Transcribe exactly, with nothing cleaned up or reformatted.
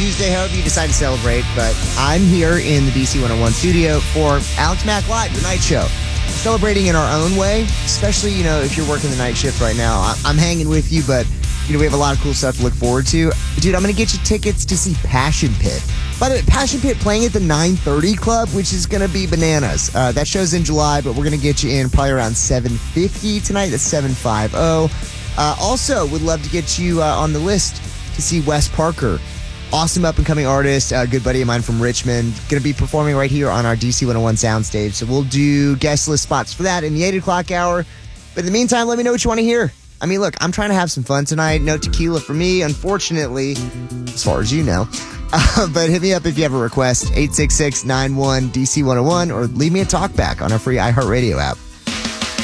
Tuesday, however you decide to celebrate. But I'm here in the D C one oh one studio for Alex Mack Live, the night show. Celebrating in our own way, especially, you know, if you're working the night shift right now. I'm hanging with you, but, you know, we have a lot of cool stuff to look forward to. Dude, I'm going to get you tickets to see Passion Pit. By the way, Passion Pit playing at the nine thirty Club, which is going to be bananas. Uh, that show's in July, but we're going to get you in probably around seven fifty tonight. That's seven fifty. Uh, also, would love to get you uh, on the list to see Wes Parker. Awesome up-and-coming artist, a good buddy of mine from Richmond. Going to be performing right here on our D C one oh one soundstage. So we'll do guest list spots for that in the eight o'clock hour. But in the meantime, let me know what you want to hear. I mean, look, I'm trying to have some fun tonight. No tequila for me, unfortunately, as far as you know. Uh, but hit me up if you have a request, eight six six, nine one, D C one oh one, or leave me a talkback on our free iHeartRadio app.